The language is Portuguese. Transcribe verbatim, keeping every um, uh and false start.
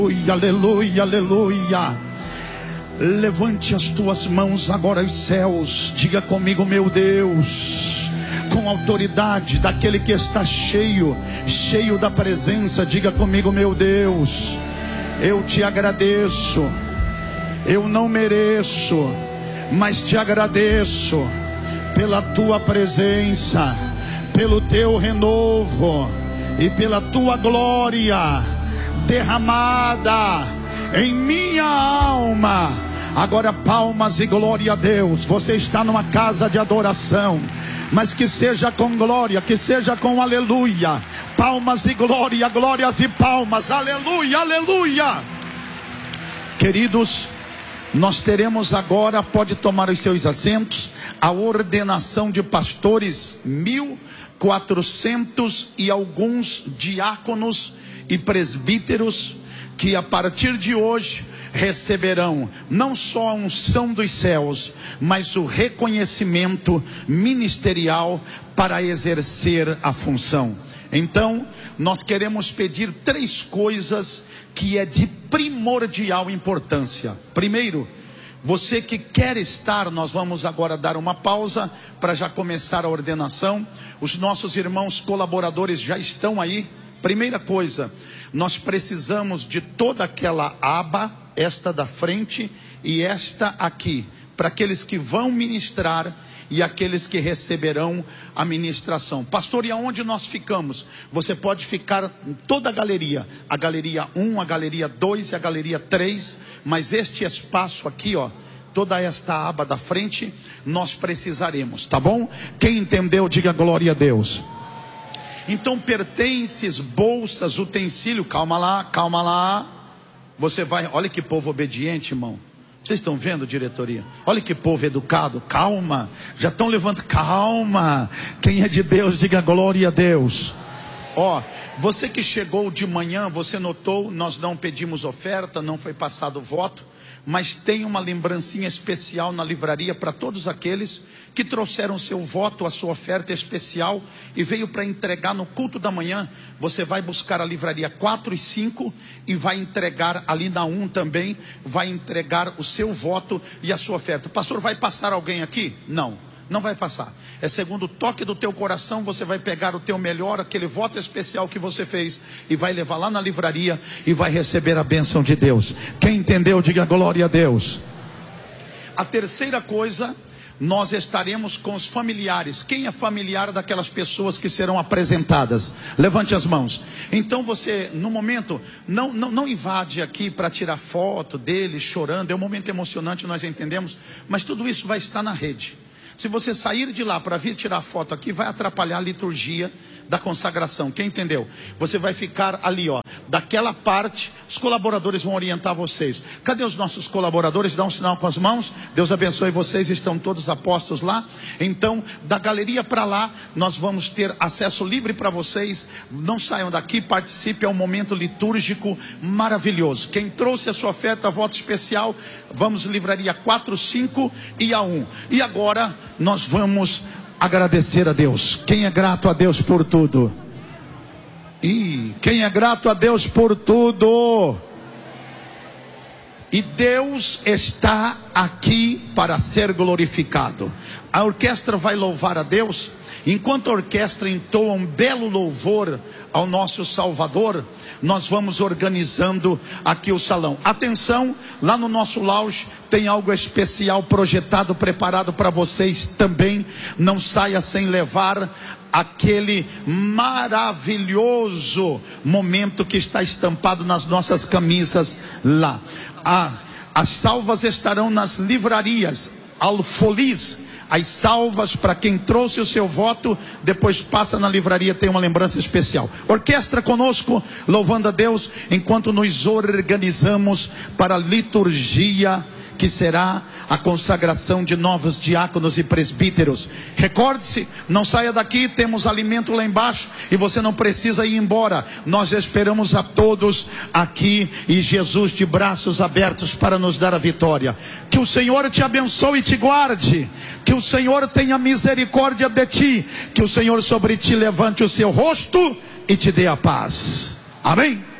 Aleluia, aleluia, aleluia. Levante as tuas mãos agora aos céus. Diga comigo, meu Deus, com autoridade daquele que está cheio, cheio da presença. Diga comigo, meu Deus, eu te agradeço. Eu não mereço, mas te agradeço pela tua presença, pelo teu renovo e pela tua glória derramada em minha alma. Agora palmas e glória a Deus. Você está numa casa de adoração, mas que seja com glória, que seja com aleluia. Palmas e glória, glórias e palmas, aleluia, aleluia. Queridos, nós teremos agora, pode tomar os seus assentos, a ordenação de pastores, mil quatrocentos e alguns diáconos e presbíteros, que a partir de hoje receberão não só a unção dos céus, mas o reconhecimento ministerial para exercer a função. Então, nós queremos pedir três coisas que é de primordial importância. Primeiro, você que quer estar, nós vamos agora dar uma pausa para já começar a ordenação. Os nossos irmãos colaboradores já estão aí. Primeira coisa, nós precisamos de toda aquela aba, esta da frente e esta aqui, para aqueles que vão ministrar e aqueles que receberão a ministração. Pastor, e aonde nós ficamos? Você pode ficar em toda a galeria, a galeria um, a galeria dois e a galeria três, mas este espaço aqui, ó, toda esta aba da frente, nós precisaremos, tá bom? Quem entendeu, diga glória a Deus. Então, pertences, bolsas, utensílio, calma lá, calma lá. Você vai, olha que povo obediente, irmão. Vocês estão vendo, diretoria? Olha que povo educado, calma. Já estão levantando, calma. Quem é de Deus, diga glória a Deus. Ó, você que chegou de manhã, você notou, nós não pedimos oferta, não foi passado voto, mas tem uma lembrancinha especial na livraria para todos aqueles que trouxeram seu voto, a sua oferta especial e veio para entregar no culto da manhã. Você vai buscar a livraria quatro e cinco e vai entregar ali na um também, vai entregar o seu voto e a sua oferta. Pastor, vai passar alguém aqui? Não, não vai passar. É segundo o toque do teu coração, você vai pegar o teu melhor, aquele voto especial que você fez, e vai levar lá na livraria e vai receber a bênção de Deus. Quem entendeu, diga glória a Deus. A terceira coisa, nós estaremos com os familiares. Quem é familiar daquelas pessoas que serão apresentadas? Levante as mãos. Então você, no momento, não, não, não invade aqui para tirar foto dele chorando. É um momento emocionante, nós entendemos, mas tudo isso vai estar na rede. Se você sair de lá para vir tirar foto aqui, vai atrapalhar a liturgia da consagração. Quem entendeu? Você vai ficar ali, ó, daquela parte. Os colaboradores vão orientar vocês. Cadê os nossos colaboradores? Dá um sinal com as mãos. Deus abençoe vocês, estão todos apostos lá. Então, da galeria para lá, nós vamos ter acesso livre para vocês. Não saiam daqui, participe, é um momento litúrgico maravilhoso. Quem trouxe a sua oferta, voto especial, vamos livraria quatro, cinco e a um. E agora nós vamos agradecer a Deus. Quem é grato a Deus por tudo? E quem é grato a Deus por tudo? E Deus está aqui para ser glorificado. A orquestra vai louvar a Deus. Enquanto a orquestra entoa um belo louvor ao nosso Salvador, nós vamos organizando aqui o salão. Atenção, lá no nosso lounge tem algo especial projetado, preparado para vocês também. Não saia sem levar aquele maravilhoso momento que está estampado nas nossas camisas lá. Ah, as salvas estarão nas livrarias Alfolis. As salvas para quem trouxe o seu voto, depois passa na livraria, tem uma lembrança especial. Orquestra conosco, louvando a Deus, enquanto nos organizamos para a liturgia que será a consagração de novos diáconos e presbíteros. Recorde-se, não saia daqui, temos alimento lá embaixo e você não precisa ir embora. Nós esperamos a todos aqui e Jesus de braços abertos para nos dar a vitória. Que o Senhor te abençoe e te guarde. Que o Senhor tenha misericórdia de ti. Que o Senhor sobre ti levante o seu rosto e te dê a paz. Amém?